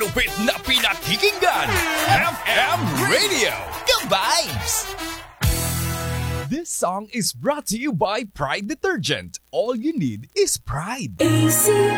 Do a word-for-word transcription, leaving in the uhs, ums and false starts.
malupit na pinakikinggan. F M Radio, ka-vibes! This song is brought to you by Pride Detergent. All you need is pride. A C